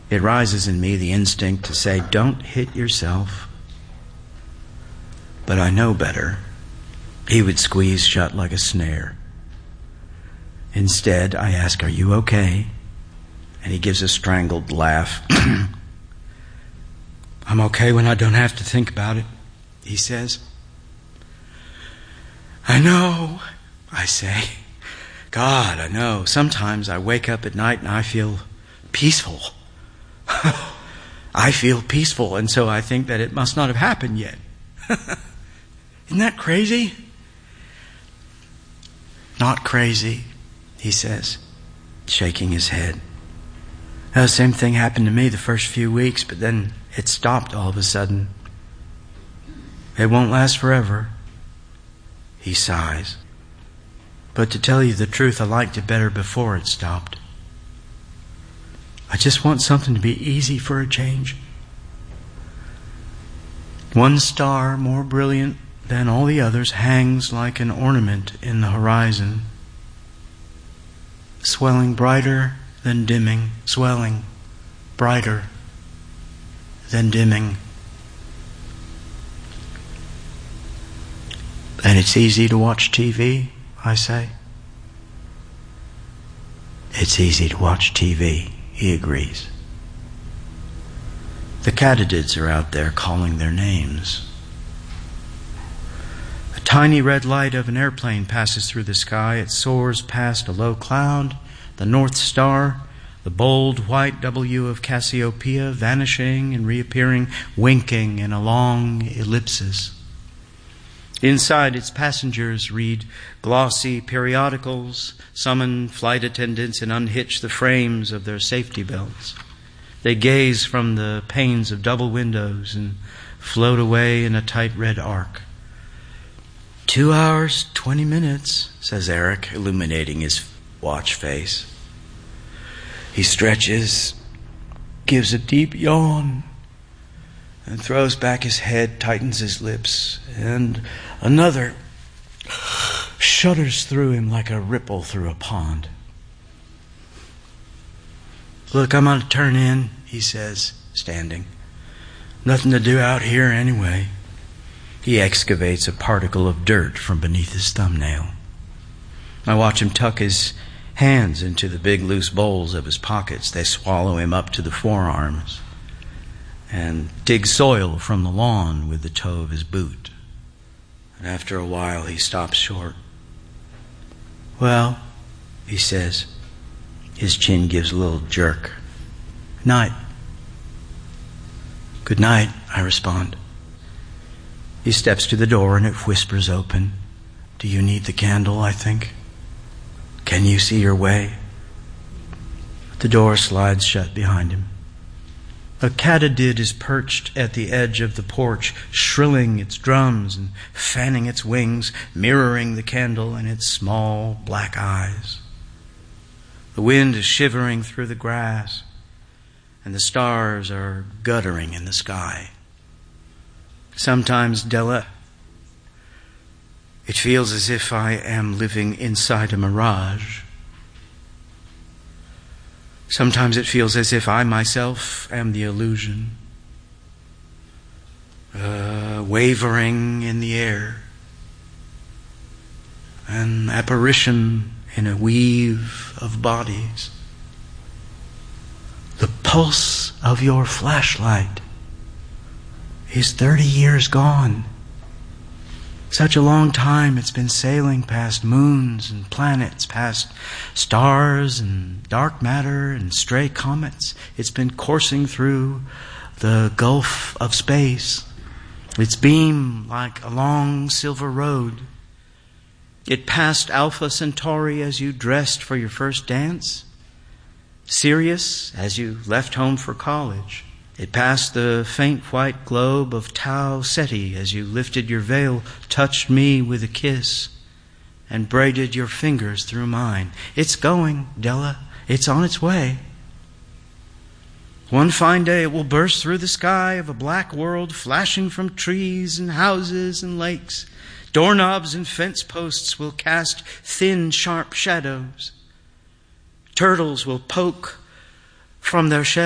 It rises in me the instinct to say, don't hit yourself. But I know better. He would squeeze shut like a snare. Instead, I ask, are you okay? And he gives a strangled laugh. I'm okay when I don't have to think about it, he says. I know, I say. God, I know. Sometimes I wake up at night and I feel peaceful. I feel peaceful, and so I think that it must not have happened yet. Isn't that crazy? Not crazy, he says, shaking his head. The same thing happened to me the first few weeks, but then it stopped all of a sudden. It won't last forever. He sighs. But to tell you the truth, I liked it better before it stopped. I just want something to be easy for a change. One star, more brilliant than all the others, hangs like an ornament in the horizon, swelling brighter then dimming, swelling brighter then dimming. And it's easy to watch TV, I say. It's easy to watch TV, he agrees. The katydids are out there calling their names. A tiny red light of an airplane passes through the sky. It soars past a low cloud, the North Star, the bold white W of Cassiopeia, vanishing and reappearing, winking in a long ellipsis. Inside, its passengers read glossy periodicals, summon flight attendants, and unhitch the frames of their safety belts. They gaze from the panes of double windows and float away in a tight red arc. 2 hours, 20 minutes, says Eric, illuminating his watch face. He stretches, gives a deep yawn, and throws back his head, tightens his lips, and another shudders through him like a ripple through a pond. Look, I'm going to turn in, he says, standing. Nothing to do out here anyway. He excavates a particle of dirt from beneath his thumbnail. I watch him tuck his hands into the big loose bowls of his pockets. They swallow him up to the forearms, and dig soil from the lawn with the toe of his boot. And after a while, he stops short. Well, he says. His chin gives a little jerk. Night. Good night, I respond. He steps to the door and it whispers open. Do you need the candle, I think? Can you see your way? The door slides shut behind him. A katydid is perched at the edge of the porch, shrilling its drums and fanning its wings, mirroring the candle in its small black eyes. The wind is shivering through the grass, and the stars are guttering in the sky. Sometimes, Della, it feels as if I am living inside a mirage. Sometimes it feels as if I myself am the illusion, wavering in the air, an apparition in a weave of bodies. The pulse of your flashlight is 30 years gone. Such a long time it's been sailing past moons and planets, past stars and dark matter and stray comets. It's been coursing through the gulf of space. Its beam like a long silver road. It passed Alpha Centauri as you dressed for your first dance, Sirius as you left home for college. It passed the faint white globe of Tau Ceti as you lifted your veil, touched me with a kiss, and braided your fingers through mine. It's going, Della. It's on its way. One fine day it will burst through the sky of a black world, flashing from trees and houses and lakes. Doorknobs and fence posts will cast thin, sharp shadows. Turtles will poke from their shells.